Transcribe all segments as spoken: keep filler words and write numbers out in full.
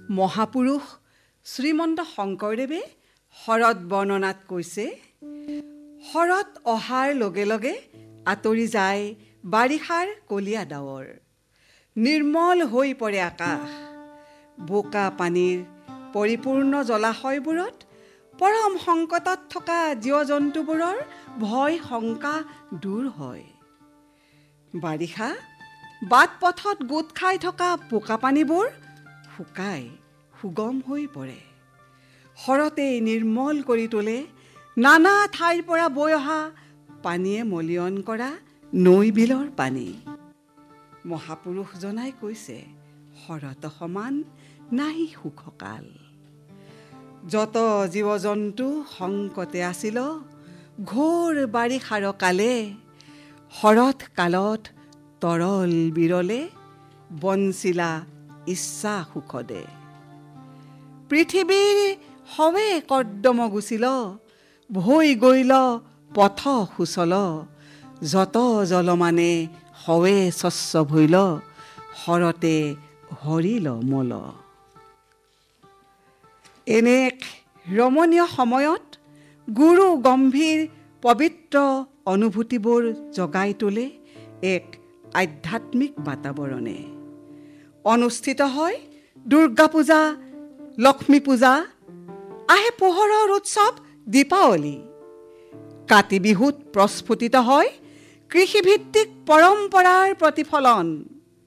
মহাপুৰুষ শ্ৰীমন্ত শংকৰদেৱে শৰৎ বৰ্ণনাত কৈছে, শৰৎ অহাৰ লগে লগে আঁতৰি যায় বাৰিষাৰ কলীয়া ডাৱৰ, নিৰ্মল হৈ পৰে আকাশ, বোকা পানীৰ পৰিপূৰ্ণ জলাশয়বোৰত পৰম সংকটত থকা জীৱ জন্তুবোৰৰ ভয় শংকা দূৰ হয়। বাৰিষা বাট পথত গোট খাই থকা বোকা পানীবোৰ শুকাই সুগম হৈ পৰে। শৰতেই নিৰ্মল কৰি তোলে নানা ঠাইৰ পৰা বৈ অহা পানীয়ে মলিয়ন কৰা নৈ বিলৰ পানী। মহাপুৰুষজনাই কৈছে, শৰৎ সমান নাই সুখকাল। যত জীৱ জন্তু সংকটে আছিল ঘোৰ বাৰিষাৰ কালে, শৰৎ কালত তৰল বিৰলে বঞ্চিলা ইচ্ছা সুখদে। পৃথিৱীৰ সৱে কৰ্দম গুচিল, ভৈ গৈল পথ সুচল, যত জলমানে সৱে স্বচ্ছ ভৈল, শৰতে হৰিল মল। এনে এক ৰমণীয় সময়ত গুৰু গম্ভীৰ পবিত্ৰ অনুভূতিবোৰ জগাই তোলে এক আধ্যাত্মিক বাতাবৰণে। অনুষ্ঠিত হয় দুৰ্গা পূজা, লক্ষ্মী পূজা, আহে পোহৰৰ উৎসৱ দীপাৱলী। কাতি বিহুত প্ৰস্ফুটিত হয় কৃষিভিত্তিক পৰম্পৰাৰ প্ৰতিফলন।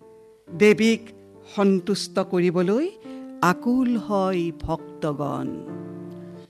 দেৱীক সন্তুষ্ট কৰিবলৈ আকুল হয় ভক্তগণ।